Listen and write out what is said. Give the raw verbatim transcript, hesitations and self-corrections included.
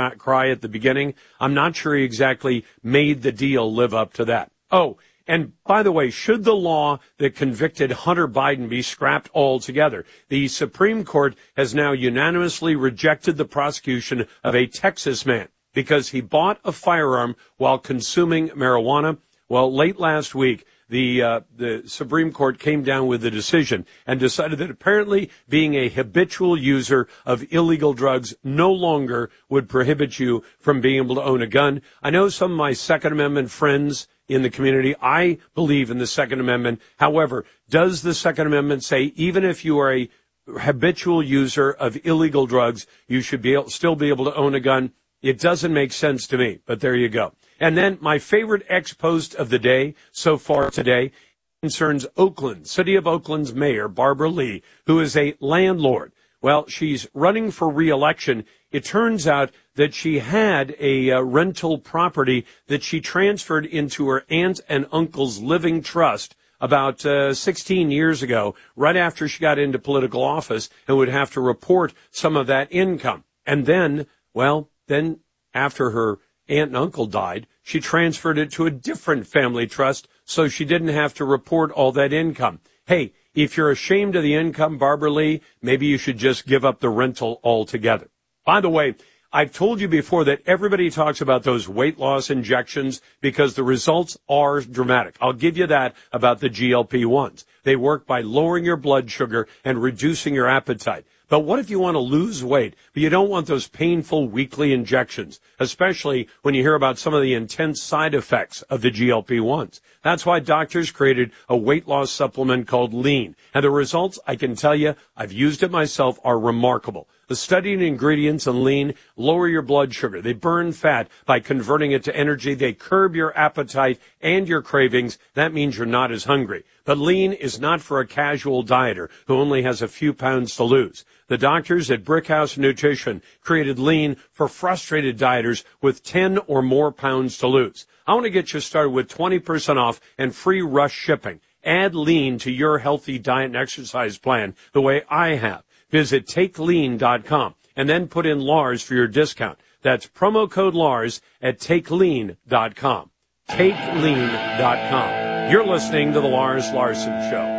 cry, cry at the beginning. I'm not sure he exactly made the deal live up to that. Oh, and by the way, should the law that convicted Hunter Biden be scrapped altogether? The Supreme Court has now unanimously rejected the prosecution of a Texas man because he bought a firearm while consuming marijuana. Well, late last week, the uh, the Supreme Court came down with a decision and decided that apparently being a habitual user of illegal drugs no longer would prohibit you from being able to own a gun. I know some of my Second Amendment friends in the community, I believe in the Second Amendment. However, does the Second Amendment say even if you are a habitual user of illegal drugs, you should be able, still be able to own a gun? It doesn't make sense to me, but there you go. And then my favorite ex-post of the day so far today concerns Oakland, City of Oakland's mayor, Barbara Lee, who is a landlord. Well, she's running for re-election. It turns out that she had a uh, rental property that she transferred into her aunt and uncle's living trust about uh, sixteen years ago, right after she got into political office, and would have to report some of that income. And then, well, then after her aunt and uncle died, she transferred it to a different family trust so she didn't have to report all that income. Hey, if you're ashamed of the income, Barbara Lee, maybe you should just give up the rental altogether. By the way, I've told you before that everybody talks about those weight loss injections because the results are dramatic. I'll give you that about the G L P ones. They work by lowering your blood sugar and reducing your appetite. But what if you want to lose weight, but you don't want those painful weekly injections, especially when you hear about some of the intense side effects of the G L P ones? That's why doctors created a weight loss supplement called Lean. And the results, I can tell you, I've used it myself, are remarkable. The studied ingredients in Lean lower your blood sugar. They burn fat by converting it to energy. They curb your appetite and your cravings. That means you're not as hungry. But Lean is not for a casual dieter who only has a few pounds to lose. The doctors at Brickhouse Nutrition created Lean for frustrated dieters with ten or more pounds to lose. I want to get you started with twenty percent off and free rush shipping. Add Lean to your healthy diet and exercise plan the way I have. Visit take lean dot com and then put in Lars for your discount. That's promo code Lars at take lean dot com. take lean dot com. You're listening to The Lars Larson Show.